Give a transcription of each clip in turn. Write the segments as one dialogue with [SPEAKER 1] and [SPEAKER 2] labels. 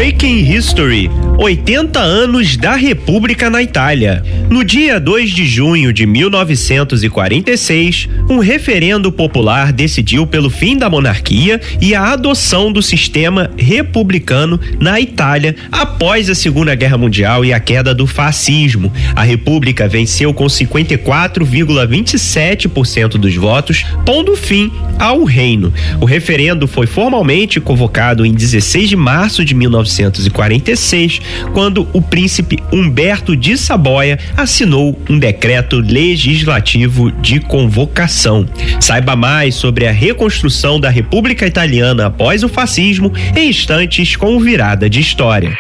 [SPEAKER 1] Breaking History, 80 anos da República na Itália. No dia 2 de junho de 1946, um referendo popular decidiu pelo fim da monarquia e a adoção do sistema republicano na Itália após a Segunda Guerra Mundial e a queda do fascismo. A República venceu com 54,27% dos votos, pondo fim ao reino. O referendo foi formalmente convocado em 16 de março de 1946, quando o príncipe Humberto de Saboia assinou um decreto legislativo de convocação. Saiba mais sobre a reconstrução da República Italiana após o fascismo em instantes com o Virada de História.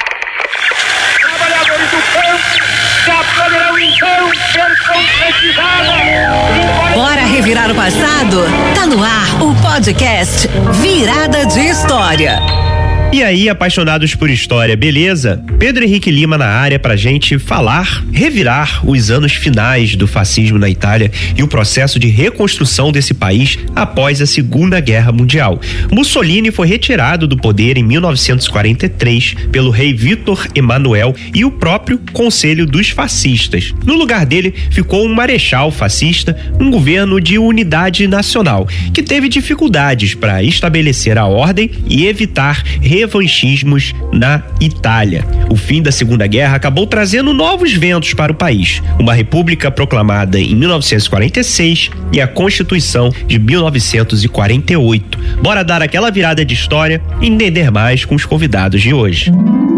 [SPEAKER 2] Bora revirar o passado? Tá no ar o podcast Virada de História.
[SPEAKER 1] E aí, apaixonados por história, beleza? Pedro Henrique Lima na área pra gente revirar os anos finais do fascismo na Itália e o processo de reconstrução desse país após a Segunda Guerra Mundial. Mussolini foi retirado do poder em 1943 pelo rei Vítor Emanuel e o próprio Conselho dos Fascistas. No lugar dele ficou um marechal fascista, um governo de unidade nacional, que teve dificuldades para estabelecer a ordem e evitar revanchismos na Itália. O fim da Segunda Guerra acabou trazendo novos ventos para o país. Uma república proclamada em 1946 e a Constituição de 1948. Bora dar aquela virada de história e entender mais com os convidados de hoje.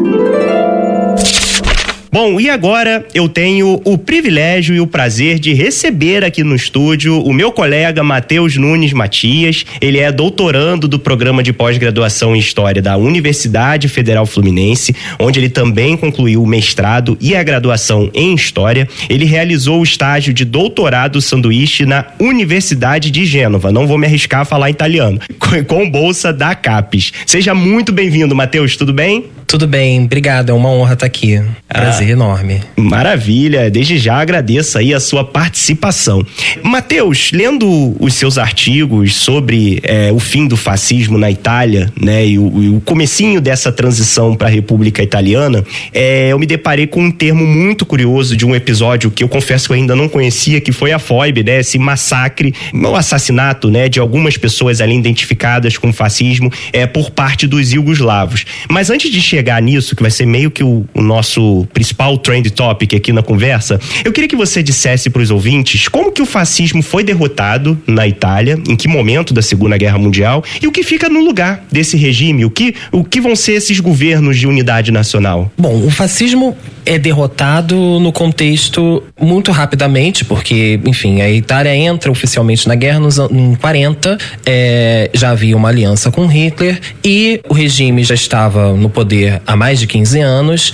[SPEAKER 1] Bom, e agora eu tenho o privilégio e o prazer de receber aqui no estúdio o meu colega Matheus Nunes Matias. Ele é doutorando do programa de pós-graduação em História da Universidade Federal Fluminense, onde ele também concluiu o mestrado e a graduação em História. Ele realizou o estágio de doutorado sanduíche na Universidade de Gênova, não vou me arriscar a falar italiano, com bolsa da CAPES. Seja muito bem-vindo, Matheus, tudo bem?
[SPEAKER 3] Tudo bem, obrigado, é uma honra estar aqui. Prazer enorme.
[SPEAKER 1] Maravilha, desde já agradeço aí a sua participação. Matheus, lendo os seus artigos sobre o fim do fascismo na Itália, né, e o comecinho dessa transição para a República Italiana, eu me deparei com um termo muito curioso de um episódio que eu confesso que eu ainda não conhecia, que foi a foibe, né, esse massacre, o assassinato, né, de algumas pessoas ali identificadas com o fascismo por parte dos iugoslavos. Mas antes de chegar nisso, que vai ser meio que o nosso principal trend topic aqui na conversa, eu queria que você dissesse para os ouvintes como que o fascismo foi derrotado na Itália, em que momento da Segunda Guerra Mundial, e o que fica no lugar desse regime, o que vão ser esses governos de unidade nacional?
[SPEAKER 3] Bom, o fascismo é derrotado no contexto muito rapidamente, porque, enfim, a Itália entra oficialmente na guerra em 40, já havia uma aliança com Hitler e o regime já estava no poder há mais de 15 anos.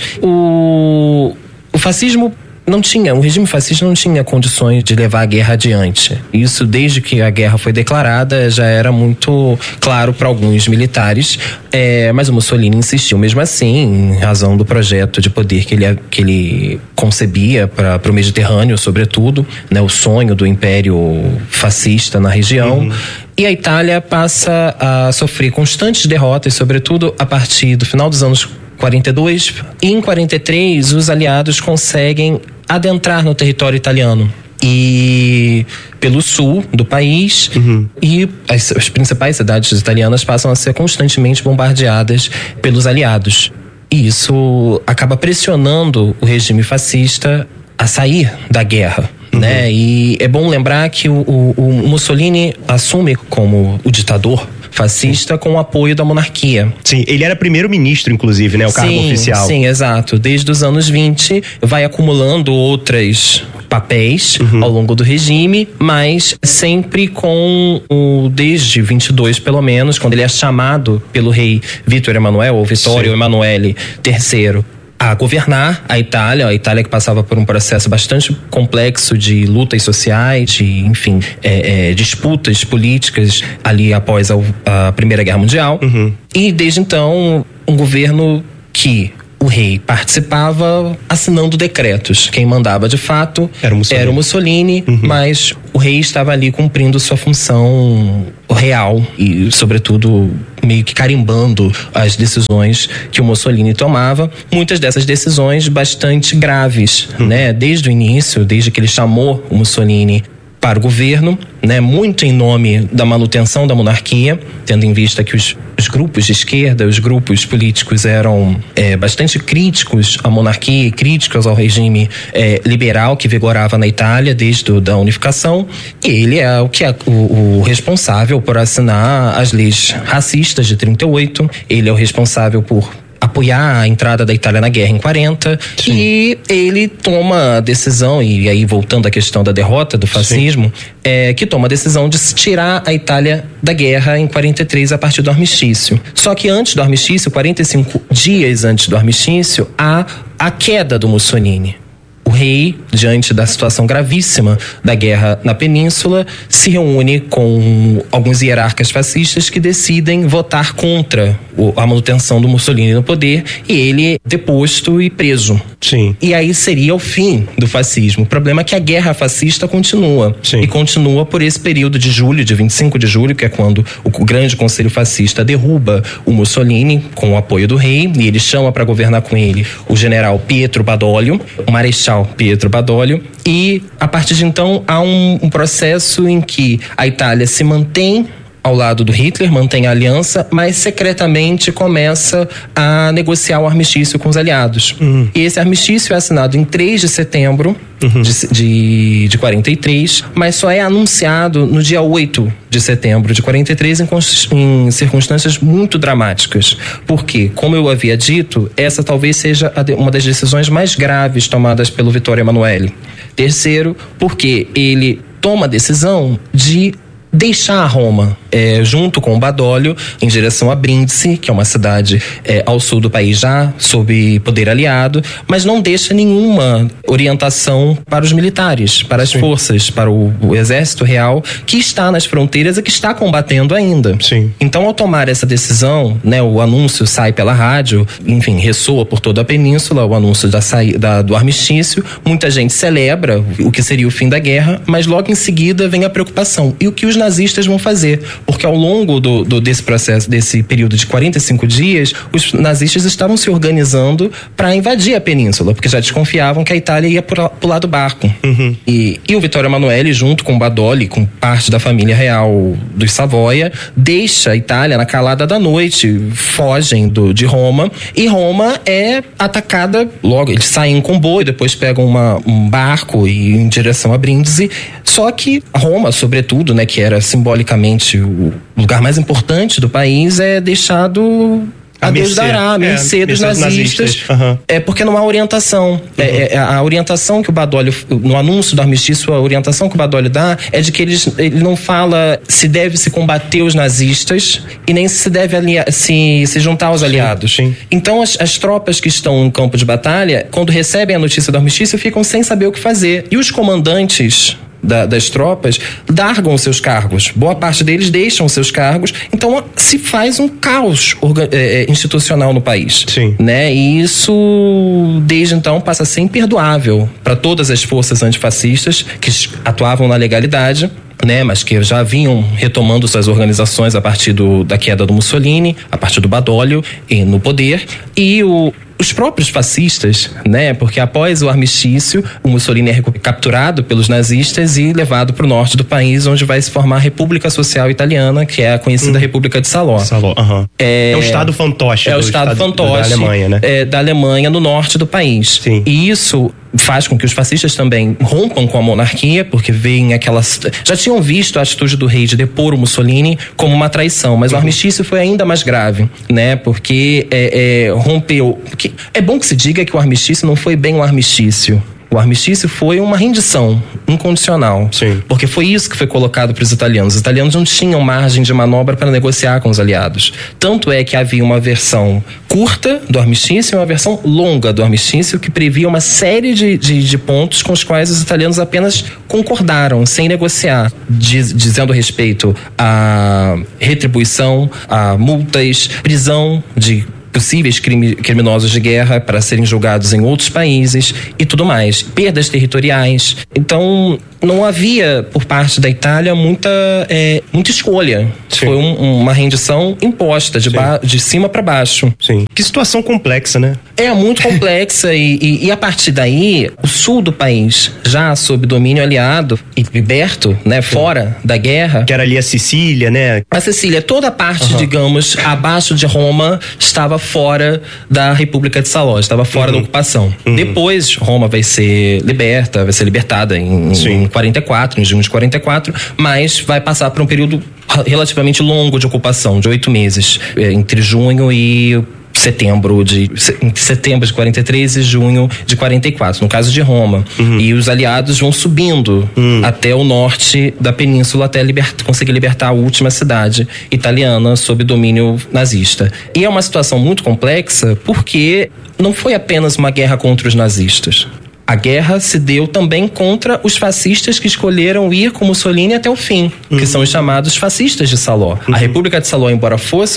[SPEAKER 3] O fascismo o regime fascista não tinha condições de levar a guerra adiante. Isso, desde que a guerra foi declarada, já era muito claro para alguns militares, mas o Mussolini insistiu mesmo assim, em razão do projeto de poder que ele concebia para o Mediterrâneo, sobretudo, né, o sonho do império fascista na região. E a Itália passa a sofrer constantes derrotas, sobretudo a partir do final dos anos 42. E em 43, os aliados conseguem adentrar no território italiano e pelo sul do país, e as principais cidades italianas passam a ser constantemente bombardeadas pelos aliados. E isso acaba pressionando o regime fascista a sair da guerra. Né? E é bom lembrar que o Mussolini assume como o ditador fascista com o apoio da monarquia.
[SPEAKER 1] Sim, ele era primeiro-ministro, inclusive, né? O cargo oficial. Sim,
[SPEAKER 3] exato. Desde os anos 20, vai acumulando outros papéis ao longo do regime, mas sempre desde 22, pelo menos, quando ele é chamado pelo rei Vítor Emanuel, ou Vittorio Emanuele III, a governar a Itália que passava por um processo bastante complexo de lutas sociais, de, enfim, disputas políticas ali após a Primeira Guerra Mundial. E desde então, um governo que o rei participava assinando decretos. Quem mandava de fato era o Mussolini, mas o rei estava ali cumprindo sua função real e, sobretudo, meio que carimbando as decisões que o Mussolini tomava. Muitas dessas decisões bastante graves, né? Desde o início, desde que ele chamou o Mussolini para o governo, né, muito em nome da manutenção da monarquia, tendo em vista que os grupos de esquerda, os grupos políticos eram bastante críticos à monarquia e críticos ao regime liberal que vigorava na Itália desde a unificação. E ele é o responsável por assinar as leis racistas de 38, ele é o responsável por apoiar a entrada da Itália na guerra em 40. Sim. E ele toma a decisão, e aí voltando à questão da derrota do fascismo, que toma a decisão de se tirar a Itália da guerra em 43 a partir do armistício. Só que antes do armistício, 45 dias antes do armistício, há a queda do Mussolini. O rei, diante da situação gravíssima da guerra na península, se reúne com alguns hierarcas fascistas que decidem votar contra a manutenção do Mussolini no poder, e ele é deposto e preso.
[SPEAKER 1] Sim.
[SPEAKER 3] E aí seria o fim do fascismo. O problema é que a guerra fascista continua.
[SPEAKER 1] Sim.
[SPEAKER 3] E continua por esse período de julho, de 25 de julho, que é quando o grande conselho fascista derruba o Mussolini com o apoio do rei, e ele chama para governar com ele o general Pietro Badoglio, o marechal Pietro Badoglio, e a partir de então há um processo em que a Itália se mantém ao lado do Hitler, mantém a aliança, mas secretamente começa a negociar o armistício com os aliados. E esse armistício é assinado em 3 de setembro de 43, mas só é anunciado no dia 8 de setembro de 43 em circunstâncias muito dramáticas. Porque, como eu havia dito, essa talvez seja uma das decisões mais graves tomadas pelo Vittorio Emanuele. Terceiro, porque ele toma a decisão de deixar Roma, junto com o Badoglio, em direção a Brindisi, que é uma cidade ao sul do país já sob poder aliado, mas não deixa nenhuma orientação para os militares, para as forças, para o exército real, que está nas fronteiras e que está combatendo ainda.
[SPEAKER 1] Sim.
[SPEAKER 3] Então, ao tomar essa decisão, né, o anúncio sai pela rádio, enfim, ressoa por toda a península, o anúncio do armistício, muita gente celebra o que seria o fim da guerra, mas logo em seguida vem a preocupação. E o que os nazistas vão fazer? Porque ao longo desse processo, desse período de 45 dias, os nazistas estavam se organizando para invadir a península, porque já desconfiavam que a Itália ia pular do barco. E o Vittorio Emanuele, junto com o Badoglio, com parte da família real dos Savoia, deixa a Itália na calada da noite, fogem de Roma, e Roma é atacada logo. Eles saem em comboio, depois pegam um barco e em direção a Brindisi. Só que Roma, sobretudo, né, que era simbolicamente o lugar mais importante do país, é deixado a Deus dará, a mercê dos nazistas. Porque não há orientação. A orientação que o Badoglio, no anúncio do armistício, a orientação que o Badoglio dá é de que ele não fala se deve se combater os nazistas e nem se deve se juntar aos aliados.
[SPEAKER 1] Sim.
[SPEAKER 3] Então as tropas que estão no campo de batalha, quando recebem a notícia do armistício, ficam sem saber o que fazer. E os comandantes das tropas largam seus cargos, boa parte deles deixam seus cargos, então se faz um caos institucional no país.
[SPEAKER 1] Sim.
[SPEAKER 3] Né? E isso desde então passa a ser imperdoável para todas as forças antifascistas que atuavam na legalidade, né, mas que já vinham retomando suas organizações a partir da queda do Mussolini, a partir do Badoglio no poder, e os próprios fascistas, né? Porque após o armistício, o Mussolini é capturado pelos nazistas e levado para o norte do país, onde vai se formar a República Social Italiana, que é a conhecida República de Salò.
[SPEAKER 1] É o estado fantoche.
[SPEAKER 3] É o estado fantoche
[SPEAKER 1] da Alemanha, né?
[SPEAKER 3] Da Alemanha, no norte do país.
[SPEAKER 1] Sim.
[SPEAKER 3] E isso faz com que os fascistas também rompam com a monarquia, porque veem já tinham visto a atitude do rei de depor o Mussolini como uma traição, mas o armistício foi ainda mais grave, né? Porque rompeu. É bom que se diga que o armistício não foi bem um armistício. O armistício foi uma rendição incondicional.
[SPEAKER 1] Sim.
[SPEAKER 3] Porque foi isso que foi colocado para os italianos. Os italianos não tinham margem de manobra para negociar com os aliados. Tanto é que havia uma versão curta do armistício e uma versão longa do armistício que previa uma série de pontos com os quais os italianos apenas concordaram, sem negociar, dizendo respeito a retribuição, a multas, prisão de possíveis criminosos de guerra para serem julgados em outros países e tudo mais. Perdas territoriais. Então, não havia, por parte da Itália, muita escolha.
[SPEAKER 1] Sim.
[SPEAKER 3] Foi uma rendição imposta, de cima para baixo.
[SPEAKER 1] Sim. Que situação complexa, né?
[SPEAKER 3] É muito complexa e a partir daí, o sul do país, já sob domínio aliado e liberto, né, fora da guerra.
[SPEAKER 1] Que era ali a Sicília, né?
[SPEAKER 3] A Sicília, toda a parte, digamos, abaixo de Roma, estava fora da República de Saló, estava fora da ocupação. Depois, Roma vai ser libertada em 44, em junho de 44, mas vai passar por um período relativamente longo de ocupação, de 8 meses, entre junho e setembro de 43 e junho de 44, no caso de Roma. E os aliados vão subindo até o norte da península até conseguir libertar a última cidade italiana sob domínio nazista. E é uma situação muito complexa porque não foi apenas uma guerra contra os nazistas. A guerra se deu também contra os fascistas que escolheram ir com Mussolini até o fim, que são os chamados fascistas de Salò. A República de Salò, embora fosse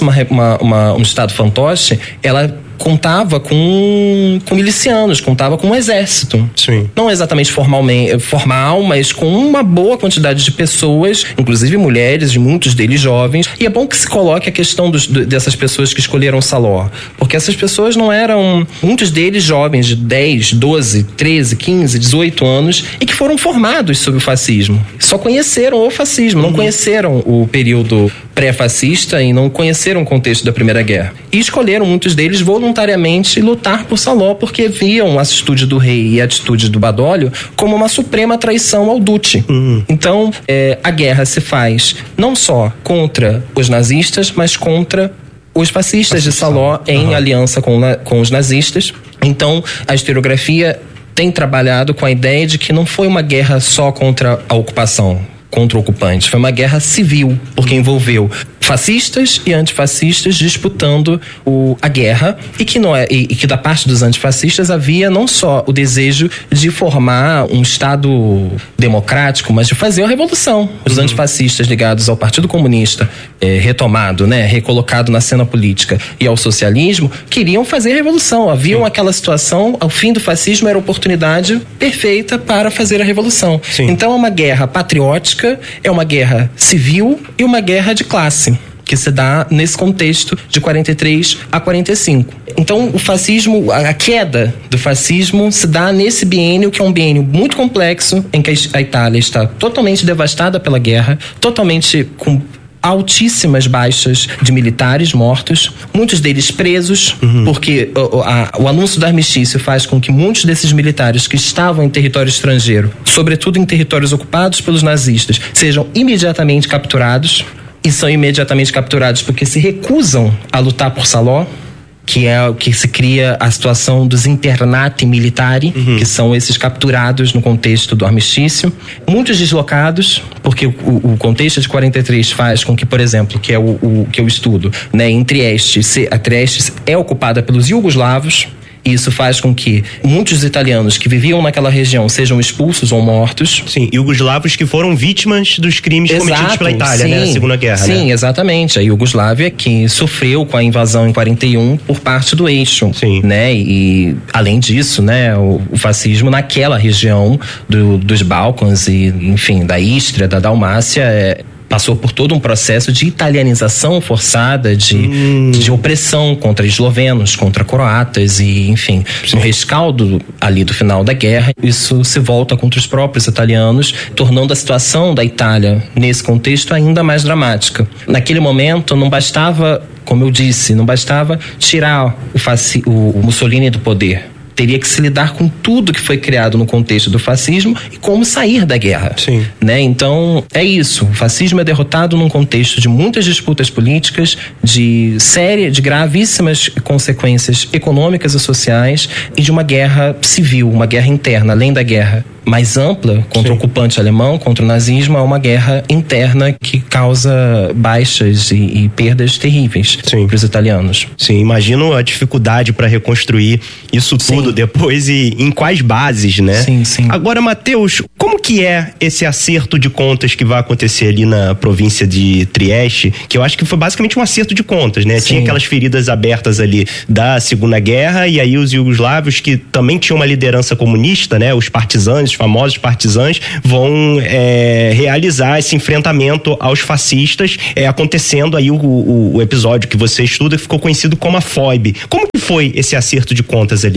[SPEAKER 3] um estado fantoche, ela contava com milicianos, contava com um exército.
[SPEAKER 1] Sim.
[SPEAKER 3] Não exatamente formal, mas com uma boa quantidade de pessoas, inclusive mulheres, e muitos deles jovens. E é bom que se coloque a questão dessas pessoas que escolheram Salò, porque essas pessoas não eram, muitos deles jovens de 10, 12, 13, 15, 18 anos e que foram formados sob o fascismo. Só conheceram o fascismo, não conheceram o período pré-fascista e não conheceram o contexto da Primeira Guerra. E escolheram, muitos deles, voluntariamente lutar por Salò, porque viam a atitude do rei e a atitude do Badoglio como uma suprema traição ao Duce. Então, a guerra se faz não só contra os nazistas, mas contra os fascistas de Salò em aliança com os nazistas. Então, a historiografia tem trabalhado com a ideia de que não foi uma guerra só contra a ocupação, contra o ocupante. Foi uma guerra civil, porque envolveu fascistas e antifascistas disputando a guerra, e que da parte dos antifascistas havia não só o desejo de formar um Estado democrático, mas de fazer a revolução. Os antifascistas ligados ao Partido Comunista, retomado, né, recolocado na cena política, e ao socialismo, queriam fazer a revolução. Haviam aquela situação, ao fim do fascismo era a oportunidade perfeita para fazer a revolução.
[SPEAKER 1] Sim.
[SPEAKER 3] Então é uma guerra patriótica, é uma guerra civil e uma guerra de classe, que se dá nesse contexto de 43 a 45. Então, o fascismo, a queda do fascismo se dá nesse biênio, que é um biênio muito complexo, em que a Itália está totalmente devastada pela guerra, totalmente com altíssimas baixas de militares mortos, muitos deles presos, porque o anúncio do armistício faz com que muitos desses militares que estavam em território estrangeiro, sobretudo em territórios ocupados pelos nazistas, sejam imediatamente capturados. E são imediatamente capturados porque se recusam a lutar por Salò, que é o que se cria a situação dos internati militari, que são esses capturados no contexto do armistício. Muitos deslocados, porque o contexto de 43 faz com que, por exemplo, que é o que eu estudo, né, a Trieste é ocupada pelos iugoslavos. Isso faz com que muitos italianos que viviam naquela região sejam expulsos ou mortos.
[SPEAKER 1] Sim, iugoslavos que foram vítimas dos crimes cometidos pela Itália, né, na Segunda Guerra,
[SPEAKER 3] sim,
[SPEAKER 1] né?
[SPEAKER 3] Exatamente. A Iugoslávia que sofreu com a invasão em 41 por parte do eixo,
[SPEAKER 1] sim,
[SPEAKER 3] né? E além disso, né, o fascismo naquela região dos Balcãs e, enfim, da Istria, da Dalmácia, passou por todo um processo de italianização forçada, de opressão contra eslovenos, contra croatas e, enfim, no rescaldo ali do final da guerra, isso se volta contra os próprios italianos, tornando a situação da Itália nesse contexto ainda mais dramática. Naquele momento não bastava, como eu disse, não bastava tirar o Mussolini do poder. Teria que se lidar com tudo que foi criado no contexto do fascismo e como sair da guerra.
[SPEAKER 1] Sim.
[SPEAKER 3] Né? Então, é isso. O fascismo é derrotado num contexto de muitas disputas políticas, de gravíssimas consequências econômicas e sociais e de uma guerra civil, uma guerra interna, além da guerra mais ampla contra o ocupante alemão, contra o nazismo, é uma guerra interna que causa baixas e perdas terríveis para os italianos.
[SPEAKER 1] Sim, imagino a dificuldade para reconstruir isso tudo depois e em quais bases, né?
[SPEAKER 3] Sim.
[SPEAKER 1] Agora, Matheus, como que é esse acerto de contas que vai acontecer ali na província de Trieste, que eu acho que foi basicamente um acerto de contas, né? Tinha aquelas feridas abertas ali da Segunda Guerra e aí os iugoslavos, que também tinham uma liderança comunista, né? Os partisãs, os famosos partisãs, vão realizar esse enfrentamento aos fascistas, acontecendo aí o episódio que você estuda, que ficou conhecido como a Foibe. Como que foi esse acerto de contas ali?